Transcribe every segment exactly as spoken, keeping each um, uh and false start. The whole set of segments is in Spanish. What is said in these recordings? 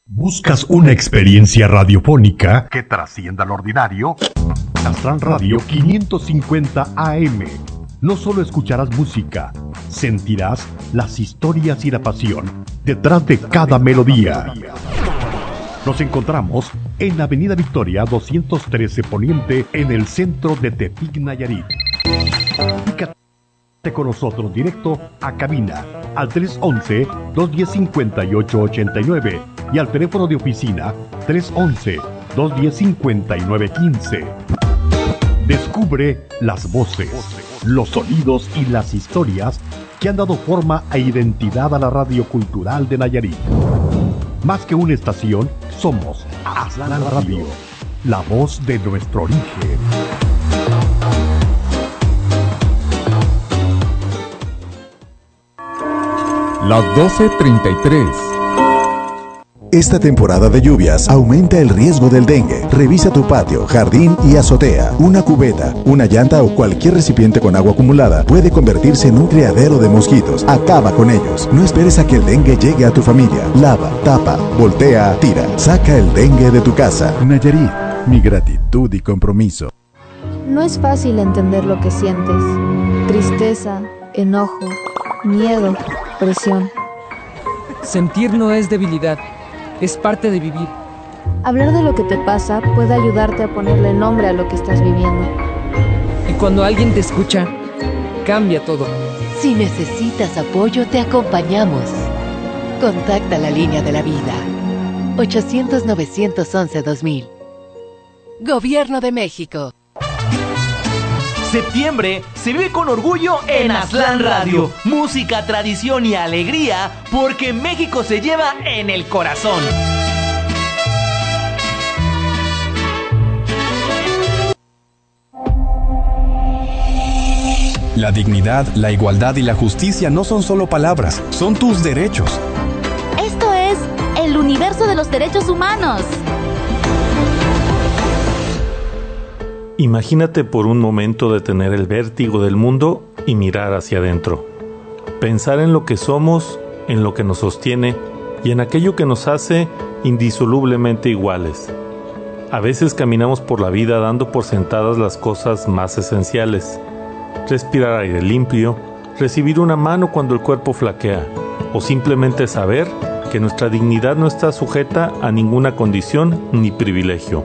¿Buscas una experiencia radiofónica que trascienda lo ordinario? Aztlán Radio quinientos cincuenta A M. No solo escucharás música, sentirás las historias y la pasión detrás de cada melodía. Nos encontramos en Avenida Victoria doscientos trece Poniente, en el centro de Tepic, Nayarit. Comunícate con nosotros directo a cabina al tres once, dos diez, cincuenta y ocho ochenta y nueve y al teléfono de oficina tres once, dos diez, cincuenta y nueve quince. Descubre las voces, los sonidos y las historias que han dado forma e identidad a la radio cultural de Nayarit. Más que una estación, somos Aztlán Radio, la voz de nuestro origen. Las doce treinta y tres. Esta temporada de lluvias aumenta el riesgo del dengue. Revisa tu patio, jardín y azotea. Una cubeta, una llanta o cualquier recipiente con agua acumulada puede convertirse en un criadero de mosquitos. Acaba con ellos. No esperes a que el dengue llegue a tu familia. Lava, tapa, voltea, tira. Saca el dengue de tu casa. Nayarit, mi gratitud y compromiso. No es fácil entender lo que sientes. Tristeza, enojo, miedo, presión. Sentir no es debilidad. Es parte de vivir. Hablar de lo que te pasa puede ayudarte a ponerle nombre a lo que estás viviendo. Y cuando alguien te escucha, cambia todo. Si necesitas apoyo, te acompañamos. Contacta la línea de la vida. ochocientos, novecientos once, dos mil. Gobierno de México. Septiembre se vive con orgullo en Aztlán Radio. Música, tradición y alegría, porque México se lleva en el corazón. La dignidad, la igualdad y la justicia no son solo palabras, son tus derechos. Esto es el universo de los derechos humanos. Imagínate por un momento detener el vértigo del mundo y mirar hacia adentro. Pensar en lo que somos, en lo que nos sostiene y en aquello que nos hace indisolublemente iguales. A veces caminamos por la vida dando por sentadas las cosas más esenciales. Respirar aire limpio, recibir una mano cuando el cuerpo flaquea, o simplemente saber que nuestra dignidad no está sujeta a ninguna condición ni privilegio.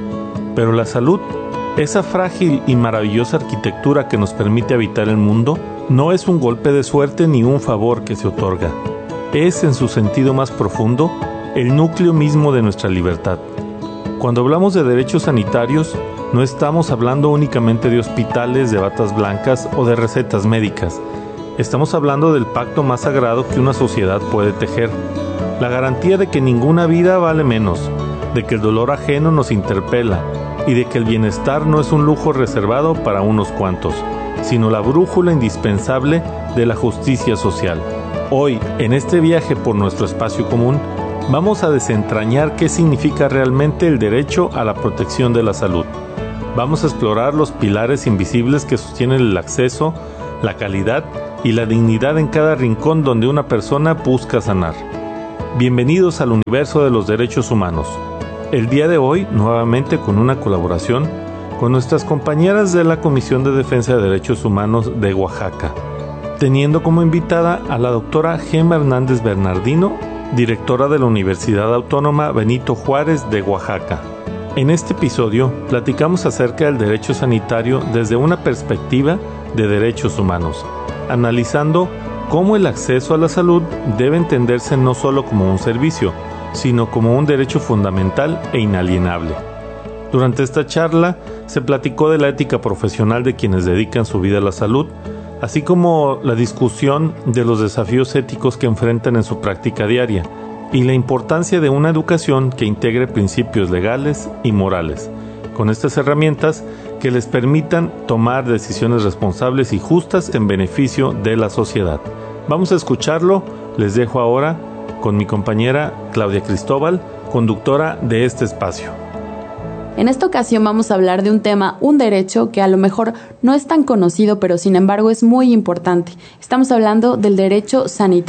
Pero la salud, esa frágil y maravillosa arquitectura que nos permite habitar el mundo, no es un golpe de suerte ni un favor que se otorga. Es, en su sentido más profundo, el núcleo mismo de nuestra libertad. Cuando hablamos de derechos sanitarios, no estamos hablando únicamente de hospitales, de batas blancas o de recetas médicas. Estamos hablando del pacto más sagrado que una sociedad puede tejer. La garantía de que ninguna vida vale menos, de que el dolor ajeno nos interpela, y de que el bienestar no es un lujo reservado para unos cuantos, sino la brújula indispensable de la justicia social. Hoy, en este viaje por nuestro espacio común, vamos a desentrañar qué significa realmente el derecho a la protección de la salud. Vamos a explorar los pilares invisibles que sostienen el acceso, la calidad y la dignidad en cada rincón donde una persona busca sanar. Bienvenidos al universo de los derechos humanos. El día de hoy, nuevamente con una colaboración con nuestras compañeras de la Comisión de Defensa de Derechos Humanos de Oaxaca, teniendo como invitada a la doctora Gema Hernández Bernardino, directora de la Universidad Autónoma Benito Juárez de Oaxaca. En este episodio platicamos acerca del derecho sanitario desde una perspectiva de derechos humanos, analizando cómo el acceso a la salud debe entenderse no solo como un servicio, sino como un derecho fundamental e inalienable. Durante esta charla se platicó de la ética profesional de quienes dedican su vida a la salud, así como la discusión de los desafíos éticos que enfrentan en su práctica diaria y la importancia de una educación que integre principios legales y morales, con estas herramientas que les permitan tomar decisiones responsables y justas en beneficio de la sociedad. Vamos a escucharlo, les dejo ahora con mi compañera Claudia Cristóbal, conductora de este espacio. En esta ocasión vamos a hablar de un tema, un derecho que a lo mejor no es tan conocido, pero sin embargo es muy importante. Estamos hablando del derecho sanitario.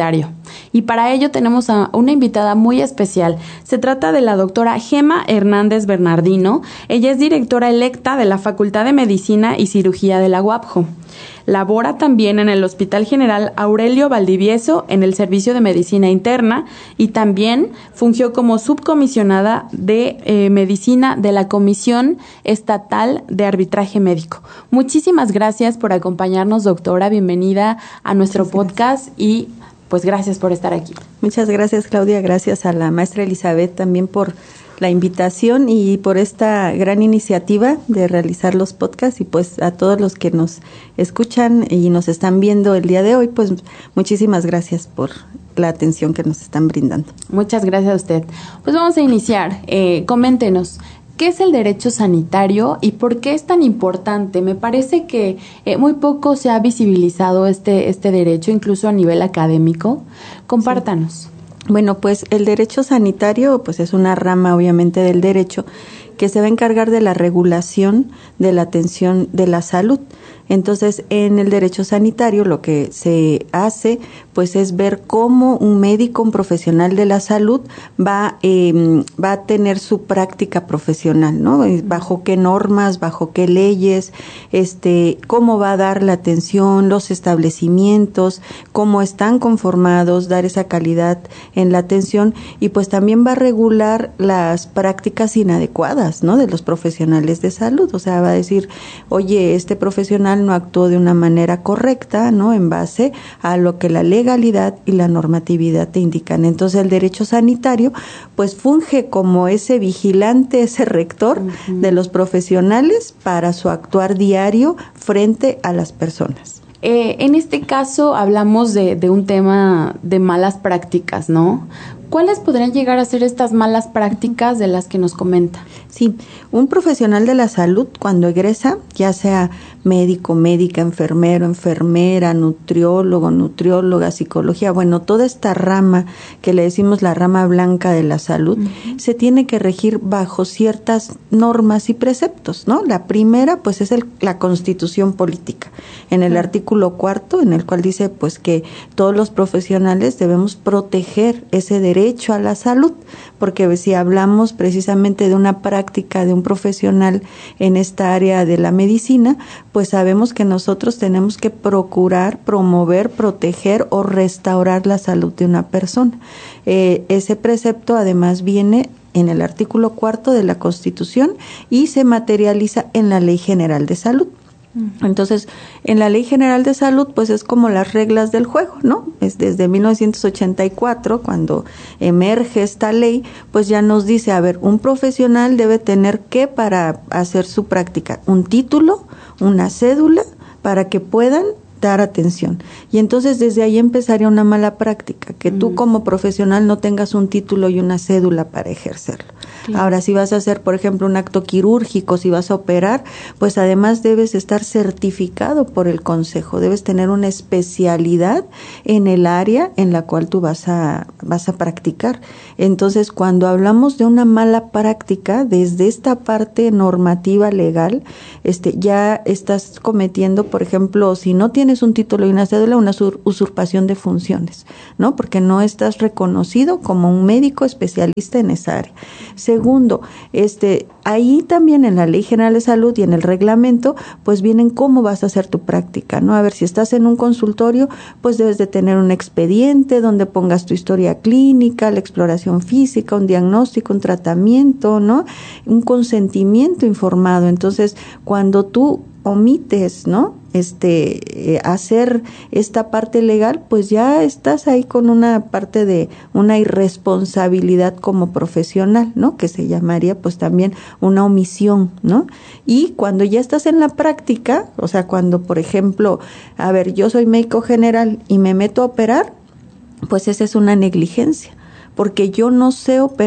Y para ello tenemos a una invitada muy especial. Se trata de la doctora Gema Hernández Bernardino. Ella es directora electa de la Facultad de Medicina y Cirugía de la U A P J O. Labora también en el Hospital General Aurelio Valdivieso en el Servicio de Medicina Interna y también fungió como subcomisionada de eh, Medicina de la Comisión Estatal de Arbitraje Médico. Muchísimas gracias por acompañarnos, doctora. Bienvenida a nuestro podcast y pues gracias por estar aquí. Muchas gracias, Claudia. Gracias a la maestra Elizabeth también por la invitación y por esta gran iniciativa de realizar los podcasts, y pues a todos los que nos escuchan y nos están viendo el día de hoy, pues muchísimas gracias por la atención que nos están brindando. Muchas gracias a usted. Pues vamos a iniciar. Eh, coméntenos, ¿qué es el derecho sanitario y por qué es tan importante? Me parece que eh, muy poco se ha visibilizado este, este derecho, incluso a nivel académico. Compártanos. Sí. Bueno, pues el derecho sanitario pues es una rama obviamente del derecho que se va a encargar de la regulación de la atención de la salud. Entonces, en el derecho sanitario lo que se hace pues es ver cómo un médico, un profesional de la salud va eh, va a tener su práctica profesional, ¿no? Bajo qué normas, bajo qué leyes, este, cómo va a dar la atención, los establecimientos, cómo están conformados, dar esa calidad en la atención, y pues también va a regular las prácticas inadecuadas, ¿no? De los profesionales de salud. O sea, va a decir, oye, este profesional no actuó de una manera correcta, ¿no? En base a lo que la legalidad y la normatividad te indican. Entonces, el derecho sanitario, pues, funge como ese vigilante, ese rector uh-huh. de los profesionales para su actuar diario frente a las personas. Eh, en este caso, hablamos de, de un tema de malas prácticas, ¿no? ¿Cuáles podrían llegar a ser estas malas prácticas de las que nos comenta? Sí, un profesional de la salud cuando egresa, ya sea médico, médica, enfermero, enfermera, nutriólogo, nutrióloga, psicología, bueno, toda esta rama que le decimos la rama blanca de la salud, uh-huh. se tiene que regir bajo ciertas normas y preceptos, ¿no? La primera, pues, es el, la Constitución Política, en el uh-huh. artículo cuarto, en el cual dice, pues, que todos los profesionales debemos proteger ese derecho a la salud, porque si hablamos precisamente de una práctica de un profesional en esta área de la medicina, pues sabemos que nosotros tenemos que procurar, promover, proteger o restaurar la salud de una persona. Eh, ese precepto además viene en el artículo cuarto de la Constitución y se materializa en la Ley General de Salud. Entonces, en la Ley General de Salud, pues es como las reglas del juego, ¿no? Es desde mil novecientos ochenta y cuatro, cuando emerge esta ley, pues ya nos dice, a ver, un profesional debe tener ¿qué para hacer su práctica? Un título, una cédula, para que puedan dar atención. Y entonces desde ahí empezaría una mala práctica, que tú como profesional no tengas un título y una cédula para ejercerlo. Claro. Ahora, si vas a hacer, por ejemplo, un acto quirúrgico, si vas a operar, pues además debes estar certificado por el consejo, debes tener una especialidad en el área en la cual tú vas a, vas a practicar. Entonces, cuando hablamos de una mala práctica, desde esta parte normativa legal, este, ya estás cometiendo, por ejemplo, si no tienes un título y una cédula, una usurpación de funciones, ¿no? Porque no estás reconocido como un médico especialista en esa área. Segundo, este, ahí también en la Ley General de Salud y en el reglamento, pues vienen cómo vas a hacer tu práctica, ¿no? A ver, si estás en un consultorio, pues debes de tener un expediente donde pongas tu historia clínica, la exploración física, un diagnóstico, un tratamiento, ¿no? Un consentimiento informado. Entonces, cuando tú omites, ¿no? Este, eh, hacer esta parte legal, pues ya estás ahí con una parte de una irresponsabilidad como profesional, ¿no? Que se llamaría pues también una omisión, ¿no? Y cuando ya estás en la práctica, o sea, cuando por ejemplo, a ver, yo soy médico general y me meto a operar, pues esa es una negligencia, porque yo no sé operar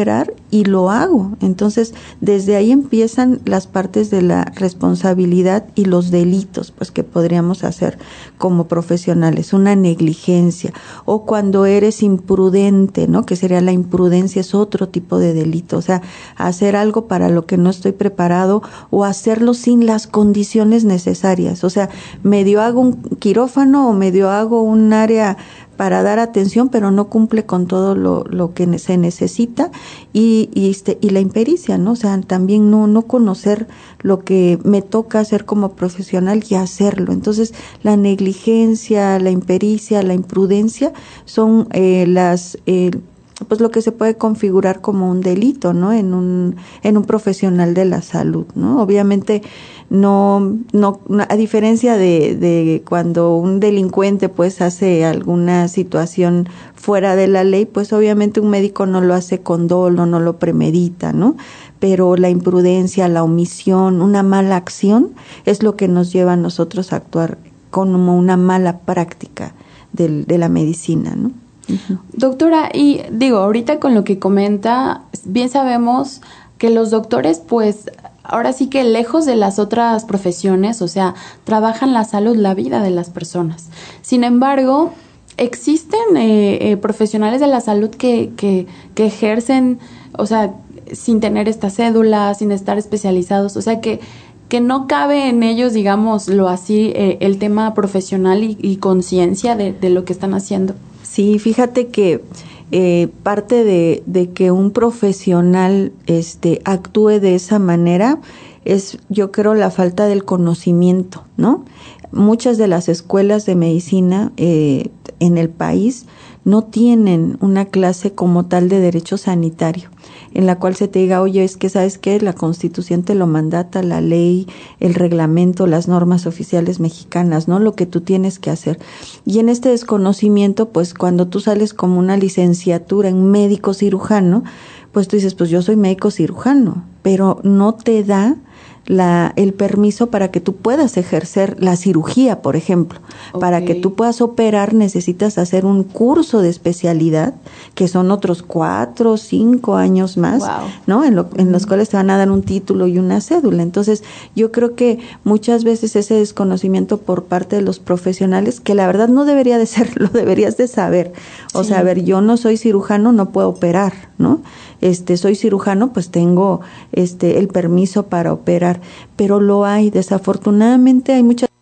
y lo hago. Entonces, desde ahí empiezan las partes de la responsabilidad y los delitos, pues, que podríamos hacer como profesionales, una negligencia, o cuando eres imprudente, ¿no? Que sería la imprudencia, es otro tipo de delito, o sea, hacer algo para lo que no estoy preparado o hacerlo sin las condiciones necesarias, o sea, medio hago un quirófano o medio hago un área para dar atención, pero no cumple con todo lo, lo que se necesita, y, y este, y la impericia, ¿no? O sea, también no, no conocer lo que me toca hacer como profesional y hacerlo. Entonces, la negligencia, la impericia, la imprudencia son eh, las, eh, pues lo que se puede configurar como un delito, ¿no? En un, en un profesional de la salud, ¿no? Obviamente, no, no, a diferencia de, de cuando un delincuente pues hace alguna situación fuera de la ley, pues obviamente un médico no lo hace con dolo, no lo premedita, ¿no? Pero la imprudencia, la omisión, una mala acción es lo que nos lleva a nosotros a actuar como una mala práctica de, de la medicina, ¿no? Uh-huh. Doctora, y digo, ahorita con lo que comenta, bien sabemos que los doctores pues ahora sí que lejos de las otras profesiones, o sea, trabajan la salud, la vida de las personas. Sin embargo, existen eh, eh, profesionales de la salud que, que, que ejercen, o sea, sin tener esta cédula, sin estar especializados, o sea, que, que no cabe en ellos, digámoslo así, eh, el tema profesional y, y conciencia de, de lo que están haciendo. Sí, fíjate que Eh, parte de, de que un profesional este actúe de esa manera es, yo creo, la falta del conocimiento, ¿no? Muchas de las escuelas de medicina eh, en el país no tienen una clase como tal de derecho sanitario, en la cual se te diga, oye, es que ¿sabes qué? La Constitución te lo mandata, la ley, el reglamento, las normas oficiales mexicanas, ¿no? Lo que tú tienes que hacer. Y en este desconocimiento, pues cuando tú sales como una licenciatura en médico cirujano, pues tú dices, pues yo soy médico cirujano, pero no te da la, el permiso para que tú puedas ejercer la cirugía, por ejemplo. Okay. Para que tú puedas operar necesitas hacer un curso de especialidad, que son otros cuatro, cinco años más, wow. ¿no? En, lo, en los cuales te van a dar un título y una cédula. Entonces, yo creo que muchas veces ese desconocimiento por parte de los profesionales, que la verdad no debería de ser, lo deberías de saber. O sí. sea, a ver, yo no soy cirujano, no puedo operar, ¿no? Este, soy cirujano, pues tengo este el permiso para operar, pero lo hay, desafortunadamente hay muchas